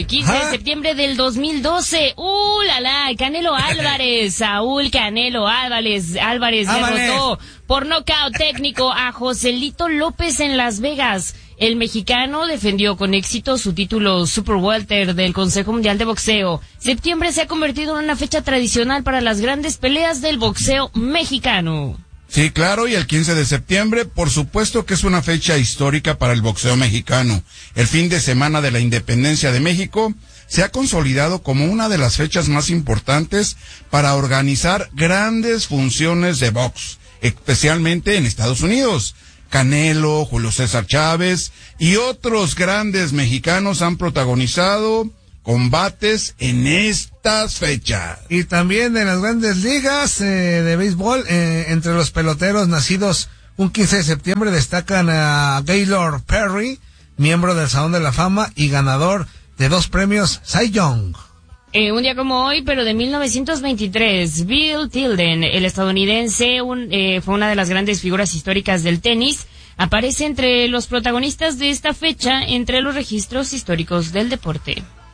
el 15 de septiembre del 2012. Canelo Álvarez, Saúl Canelo Álvarez derrotó por nocaut técnico a Joselito López en Las Vegas. El mexicano defendió con éxito su título Super Welter del Consejo Mundial de Boxeo. Septiembre se ha convertido en una fecha tradicional para las grandes peleas del boxeo mexicano. Sí, claro, y el 15 de septiembre, por supuesto que es una fecha histórica para el boxeo mexicano. El fin de semana de la independencia de México se ha consolidado como una de las fechas más importantes para organizar grandes funciones de box, especialmente en Estados Unidos. Canelo, Julio César Chávez y otros grandes mexicanos han protagonizado combates en estas fechas. Y también en las grandes ligas de béisbol, entre los peloteros nacidos un 15 de septiembre destacan a Gaylord Perry, miembro del Salón de la Fama y ganador de 2 premios Cy Young. Un día como hoy, pero de 1923, Bill Tilden, el estadounidense, fue una de las grandes figuras históricas del tenis. Aparece entre los protagonistas de esta fecha entre los registros históricos del deporte.